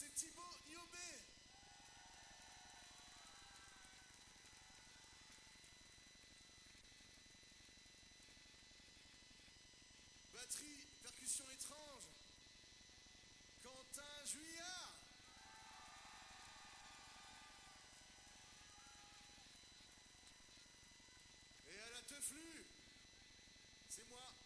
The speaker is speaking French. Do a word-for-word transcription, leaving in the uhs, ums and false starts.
c'est Thibaut Niobé. Batterie, percussion étrange, Quentin Juillard. Et à la teuflue, c'est moi.